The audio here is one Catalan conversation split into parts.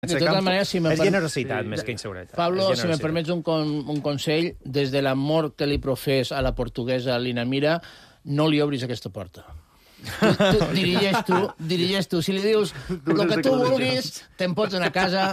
De totes maneres, si és generositat més que inseguretat. Pablo, si me permets un consell, des de l'amor que li profés a la portuguesa Lina Mira, no li obris aquesta porta. Dirigeix tu. Si li dius el que tu vulguis, te'n pots anar a casa.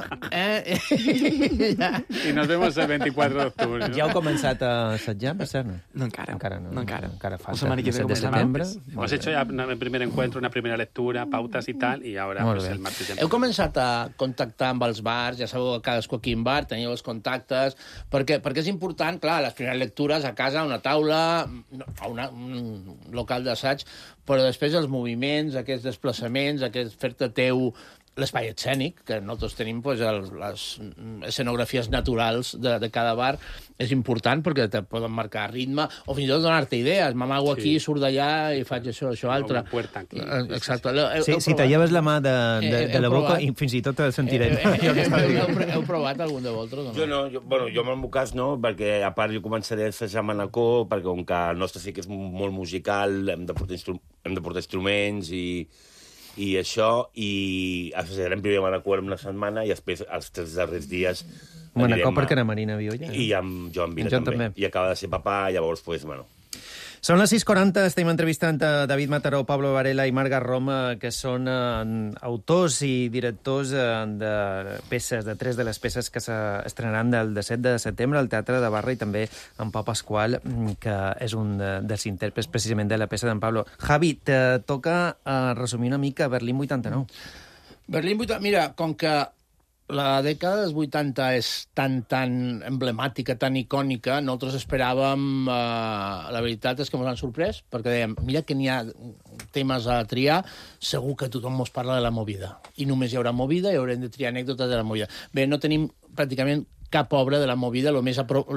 I nos vemos el 24 d'octubre. Ja heu començat a assetjar, per cert? No, encara. Encara falta. La semana que viene de setembre. Hemos hecho ya un primer encuentro, una primera lectura, pautas y tal, y ahora pues, el martes... Heu començat a contactar amb els bars, ja sabeu que cadascú aquí en bar, teniu els contactes, perquè és important, clar, les primeres lectures a casa, a una taula, a un local d'assaig, però després els moviments, aquests desplaçaments, aquest fer-te teu l'espai escènic, que nosaltres tenim pues, les escenografies naturals de cada bar, és important perquè te poden marcar ritme o fins i tot donar-te idees. M'amago aquí, surt d'allà i faig això, altre. Una puerta aquí. Exacte. Si te lleves la mà de la boca, i fins i tot el sentirem. Heu provat algun de vosaltres? Jo no, jo en el meu cas no, perquè a part jo començaré a assajar a Manacor, perquè com que el nostre sí que és molt musical, hem de portar instruments i això, i assajarem primer a Manacor una setmana i després els 3 darrers dies Manacor perquè era Marina Violla. I amb Joan Vila també. I acaba de ser papà, llavors, pues, bueno... Són les 6:40, estem entrevistant a David Mataró, Pablo Varela i Marga Roma, que són autors i directors de peces, de 3 de les peces que s'estrenaran del 17 de setembre al Teatre de Barra, i també en Pau Pasqual, que és un dels intèrprets precisament de la peça d'en Pablo. Javi, te toca resumir una mica Berlín 89. Berlín 89, mira, com que la dècada dels 80 és tan emblemàtica, tan icònica, nosaltres esperàvem... la veritat és que ens han sorprès, perquè dèiem, mira que n'hi ha temes a triar, segur que tothom ens parla de la movida. I només hi haurà movida i haurem de triar anècdotes de la movida. Bé, no tenim pràcticament cap obra de la movida, el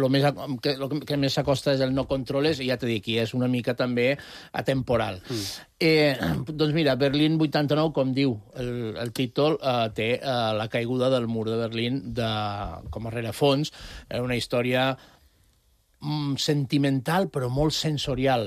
que més s'acosta és el No Controles, i ja t'he dit que és una mica també atemporal. Doncs mira, Berlín 89, com diu el títol, té la caiguda del mur de Berlín com a rerefons, una història sentimental però molt sensorial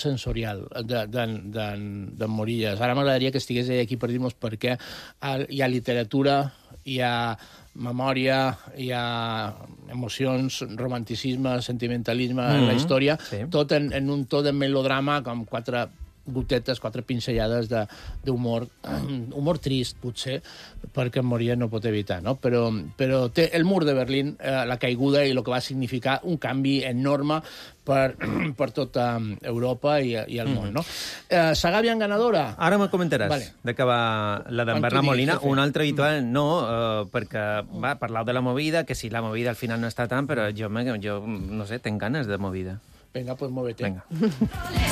d'en Morillas. Ara m'agradaria que estigués aquí per dir-nos per què hi ha literatura, hi ha memòria, hi ha emocions, romanticisme, sentimentalisme en la història, tot en un to de melodrama, com 4 gotetes, 4 pinzellades d'humor, humor trist, potser, perquè Moria no pot evitar, no? Però té el mur de Berlín, la caiguda i el que va significar un canvi enorme per tota Europa i el món, no? Segavian ganadora? Ara me comentaràs de què va la d'en Bernat Molina. Un altre habitual no, perquè va parlar de la movida, que si la movida al final no està tant, però jo no sé, tenc ganes de movida. Vinga, pues muévete. Vinga.